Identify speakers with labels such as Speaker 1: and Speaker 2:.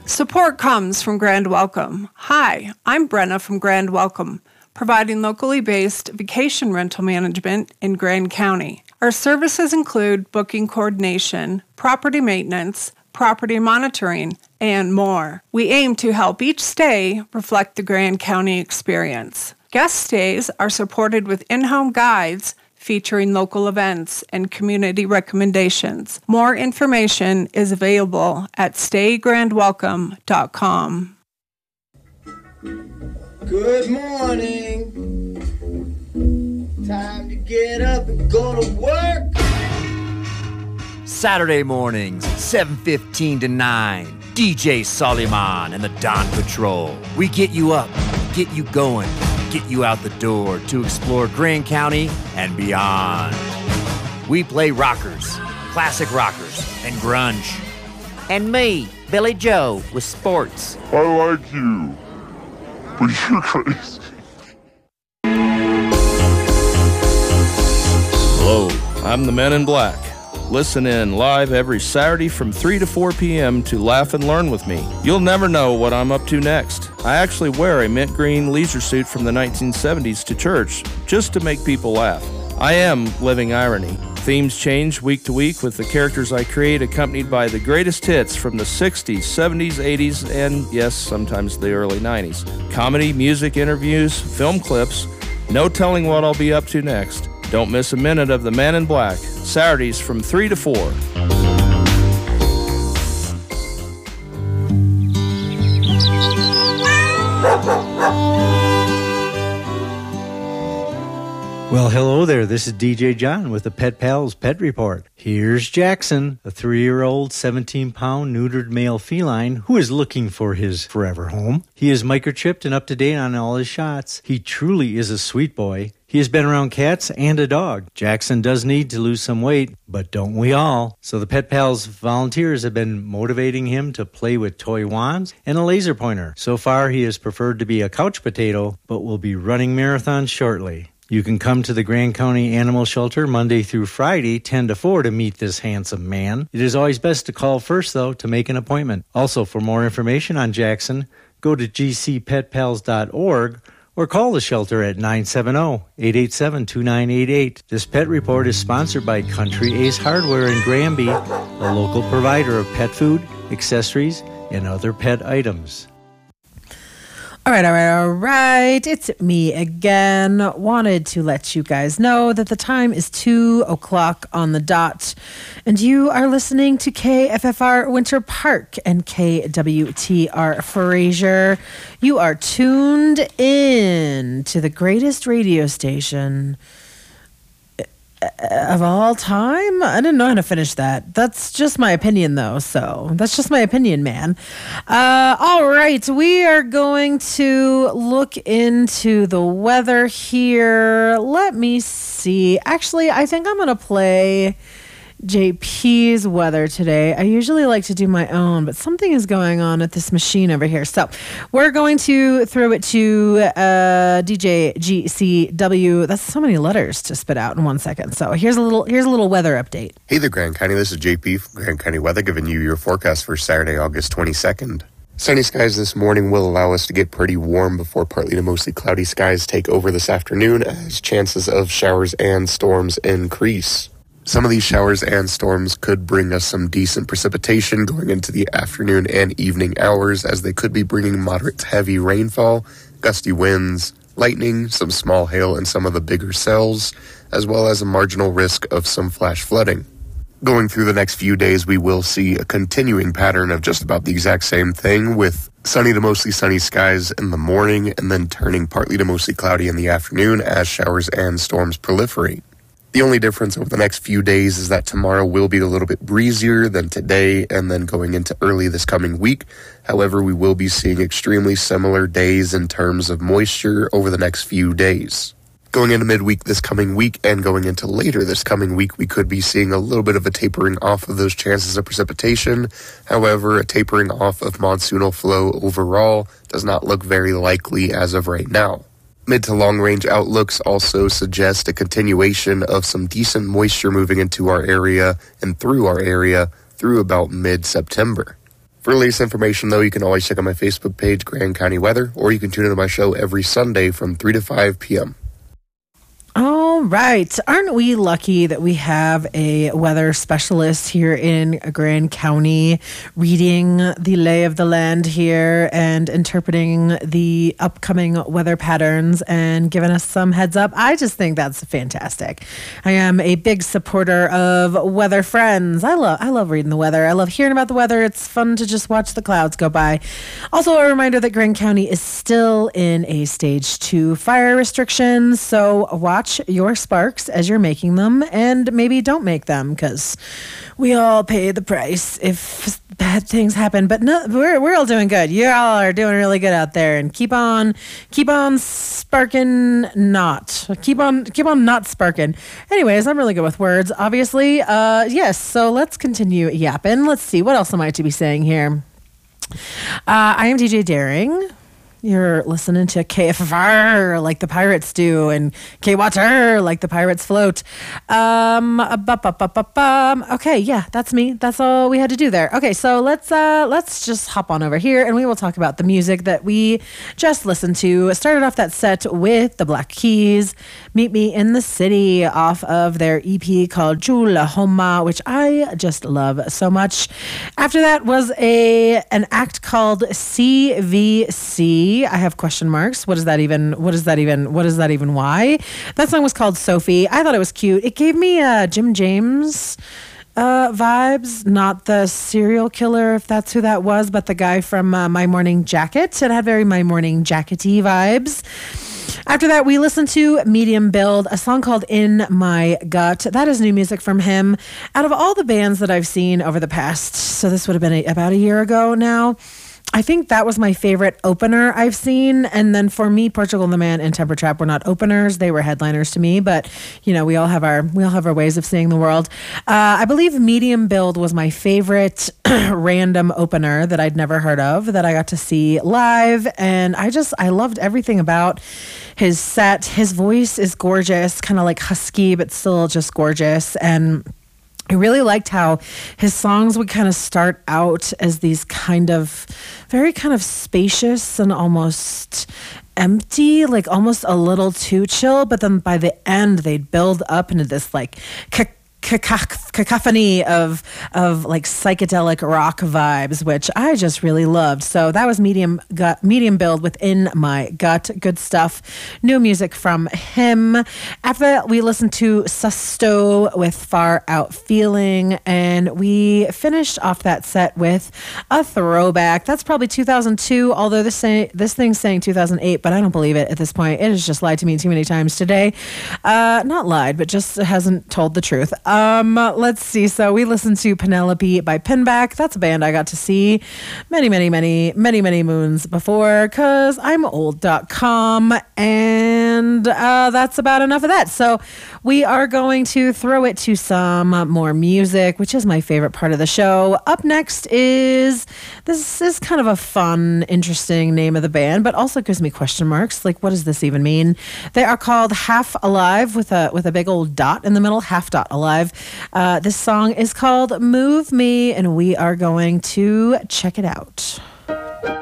Speaker 1: Support comes from Grand Welcome. Hi, I'm Brenna from Grand Welcome, providing locally based vacation rental management in Grand County. Our services include booking coordination, property maintenance, property monitoring, and more. We aim to help each stay reflect the Grand County experience. Guest stays are supported with in-home guides featuring local events and community recommendations. More information is available at staygrandwelcome.com.
Speaker 2: Good morning. Time to get up and go to work.
Speaker 3: Saturday mornings, 7:15 to 9. DJ Soliman and the Dawn Patrol. We get you up, get you going, get you out the door to explore Grand County and beyond. We play rockers, classic rockers, and grunge.
Speaker 4: And me, Billy Joe, with sports.
Speaker 5: I like you, but you're crazy.
Speaker 6: Hello, I'm the Men in Black. Listen in live every Saturday from 3 to 4 p.m. to Laugh and Learn with me. You'll never know what I'm up to next. I actually wear a mint green leisure suit from the 1970s to church just to make people laugh. I am living irony. Themes change week to week with the characters I create, accompanied by the greatest hits from the 60s, 70s, 80s, and yes, sometimes the early 90s. Comedy, music, interviews, film clips. No telling what I'll be up to next. Don't miss a minute of The Man in Black, Saturdays from 3 to 4.
Speaker 7: Well, hello there. This is DJ John with the Pet Pals Pet Report. Here's Jackson, a 3-year-old, 17-pound neutered male feline who is looking for his forever home. He is microchipped and up to date on all his shots. He truly is a sweet boy. He has been around cats and a dog. Jackson does need to lose some weight, but don't we all? So the Pet Pals volunteers have been motivating him to play with toy wands and a laser pointer. So far, he has preferred to be a couch potato, but will be running marathons shortly. You can come to the Grand County Animal Shelter Monday through Friday, 10 to 4, to meet this handsome man. It is always best to call first, though, to make an appointment. Also, for more information on Jackson, go to gcpetpals.org or call the shelter at 970-887-2988. This pet report is sponsored by Country Ace Hardware in Granby, a local provider of pet food, accessories, and other pet items.
Speaker 8: All right. It's me again. Wanted to let you guys know that the time is 2 o'clock on the dot, and you are listening to KFFR Winter Park and KWTR Fraser. You are tuned in to the greatest radio station of all time. I didn't know how to finish that. That's just my opinion, though. So that's just my opinion, man. All right. We are going to look into the weather here. Let me see. Actually, I think I'm going to play JP's weather today. I usually like to do my own, but something is going on at this machine over here. So we're going to throw it to DJ GCW. That's so many letters to spit out in 1 second. So here's a little weather update.
Speaker 9: Hey there, Grand County. This is JP from Grand County Weather, giving you your forecast for Saturday, August 22nd. Sunny skies this morning will allow us to get pretty warm before partly to mostly cloudy skies take over this afternoon as chances of showers and storms increase. Some of these showers and storms could bring us some decent precipitation going into the afternoon and evening hours, as they could be bringing moderate to heavy rainfall, gusty winds, lightning, some small hail in some of the bigger cells, as well as a marginal risk of some flash flooding. Going through the next few days, we will see a continuing pattern of just about the exact same thing, with sunny to mostly sunny skies in the morning and then turning partly to mostly cloudy in the afternoon as showers and storms proliferate. The only difference over the next few days is that tomorrow will be a little bit breezier than today and then going into early this coming week. However, we will be seeing extremely similar days in terms of moisture over the next few days. Going into midweek this coming week and going into later this coming week, we could be seeing a little bit of a tapering off of those chances of precipitation. However, a tapering off of monsoonal flow overall does not look very likely as of right now. Mid to long-range outlooks also suggest a continuation of some decent moisture moving into our area and through our area through about mid-September. For the latest information, though, you can always check out my Facebook page, Grand County Weather, or you can tune into my show every Sunday from 3 to 5 p.m.
Speaker 8: All right. Aren't we lucky that we have a weather specialist here in Grand County reading the lay of the land here and interpreting the upcoming weather patterns and giving us some heads up? I just think that's fantastic. I am a big supporter of Weather Friends. I love reading the weather. I love hearing about the weather. It's fun to just watch the clouds go by. Also, a reminder that Grand County is still in a stage 2 fire restrictions, so watch your sparks as you're making them, and maybe don't make them, because we all pay the price if bad things happen. But no, we're all doing good. You all are doing really good out there, and keep on sparking not. Keep on not sparking. Anyways, I'm really good with words, obviously. Yes, so let's continue yapping. Let's see, what else am I to be saying here? I am DJ Daring. You're listening to KFFR like the pirates do, and K-Water like the pirates float. Okay, yeah, that's me. That's all we had to do there. Okay, so let's just hop on over here, and we will talk about the music that we just listened to. Started off that set with the Black Keys, Meet Me in the City, off of their EP called Chulahoma, which I just love so much. After that was an act called CVC. I have question marks. What is that even? Why? That song was called Sophie. I thought it was cute. It gave me Jim James vibes, not the serial killer, if that's who that was, but the guy from My Morning Jacket. It had very My Morning Jacket-y vibes. After that, we listened to Medium Build, a song called In My Gut. That is new music from him. Out of all the bands that I've seen over the past, so this would have been about a year ago now, I think that was my favorite opener I've seen. And then for me, Portugal the Man and Temper Trap were not openers. They were headliners to me. But, you know, we all have our ways of seeing the world. I believe Medium Build was my favorite random opener that I'd never heard of, that I got to see live. And I loved everything about his set. His voice is gorgeous, kind of like husky, but still just gorgeous. And I really liked how his songs would kind of start out as these kind of very kind of spacious and almost empty, like almost a little too chill. But then by the end, they'd build up into this like cacophony of like psychedelic rock vibes, which I just really loved. So that was Medium Build within My Gut. Good stuff. New music from him. After that, we listened to Susto with Far Out Feeling, and we finished off that set with a throwback. That's probably 2002, although this thing's saying 2008, but I don't believe it at this point. It has just lied to me too many times today. Not lied, but just hasn't told the truth. Let's see. So we listened to Penelope by Pinback. That's a band I got to see many moons before, because I'm old.com, and that's about enough of that. So we are going to throw it to some more music, which is my favorite part of the show. Up next is, this is kind of a fun, interesting name of the band, but also gives me question marks. Like, what does this even mean? They are called Half Alive with a big old dot in the middle, Half Dot Alive. This song is called Move Me, and we are going to check it out.